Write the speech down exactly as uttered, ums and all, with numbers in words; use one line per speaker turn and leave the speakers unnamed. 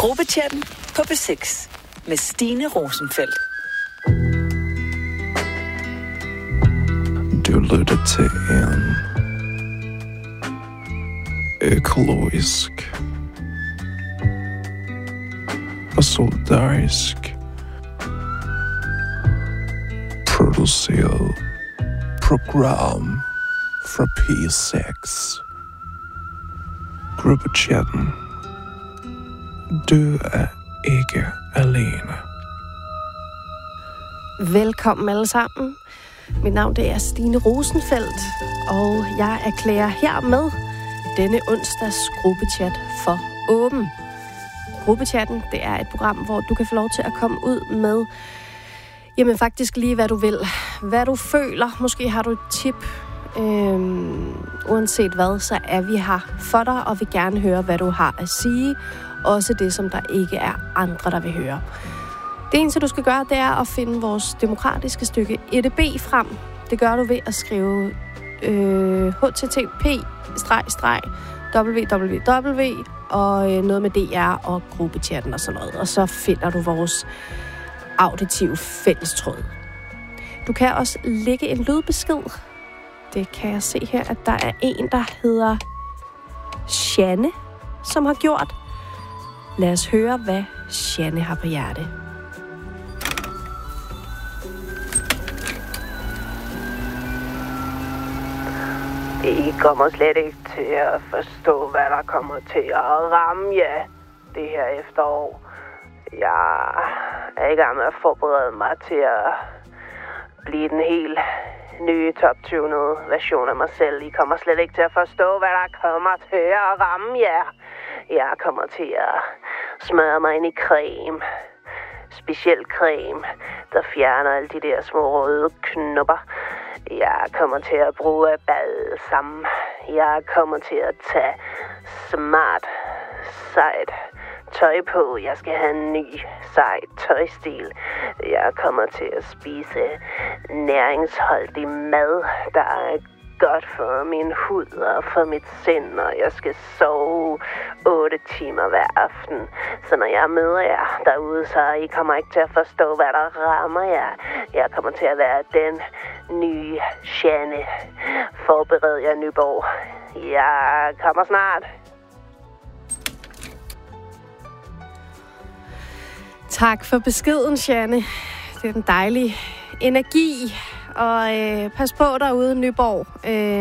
Gruppechatten på B seks med Stine Rosenfeldt.
Du lytter til en økologisk og solidarisk produceret program fra P seks. Gruppechatten. Du er ikke alene.
Velkommen alle sammen. Mit navn det er Stine Rosenfeldt, og jeg erklærer hermed denne onsdags gruppechat for åben. Gruppechatten, det er et program, hvor du kan få lov til at komme ud med, jamen faktisk lige hvad du vil. Hvad du føler, måske har du et tip. Øhm, uanset hvad, så er vi her for dig, og vil gerne høre, hvad du har at sige. Også det, som der ikke er andre, der vil høre. Det eneste, du skal gøre, det er at finde vores demokratiske stykke E D B frem. Det gør du ved at skrive øh, H T T P W W W og øh, noget med D R og gruppechatten og sådan noget. Og så finder du vores auditive fællestråd. Du kan også lægge en lydbesked. Det kan jeg se her, at der er en, der hedder Janne, som har gjort. Lad os høre, hvad Janne har på hjerte.
I kommer slet ikke til at forstå, hvad der kommer til at ramme jer det her efterår. Jeg er i gang med at forberede mig til at blive den helt nye top-tunede version af mig selv. I kommer slet ikke til at forstå, hvad der kommer til at ramme jer. Jeg kommer til at smøre mig ind i creme. Speciel creme, der fjerner alle de der små røde knopper. Jeg kommer til at bruge balsam. Jeg kommer til at tage smart, sejt tøj på. Jeg skal have en ny, sej tøjstil. Jeg kommer til at spise næringsholdig mad, der er godt for min hud og for mit sind, og jeg skal sove otte timer hver aften. Så når jeg møder jer derude, så I kommer ikke til at forstå, hvad der rammer jer. Jeg kommer til at være den nye Janne. Forbered jer, Nyborg. Jeg kommer snart.
Tak for beskeden, Janne. Det er en dejlig energi. Og øh, pas på derude, Nyborg. Øh,